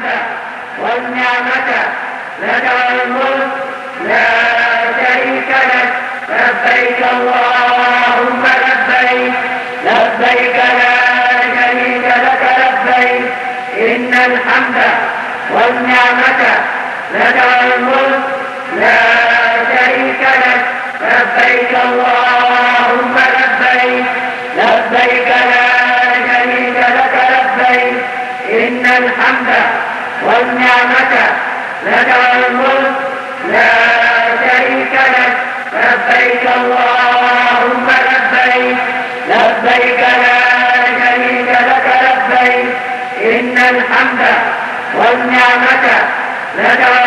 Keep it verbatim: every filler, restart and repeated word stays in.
الحمد والنعمة لك والملك لا شريك لك لبيك اللهم لبيك لبيك لا شريك لك لبيك إن الحمد والنعمة لك والملك لا شريك لك لبيك اللهم لبيك لبيك لا شريك لك لبيك إن الحمد والنعمة لك والملك لا شريك لك لبيك اللهم لبيك لبيك لا شريك لك لبيك إن الحمد والنعمة لك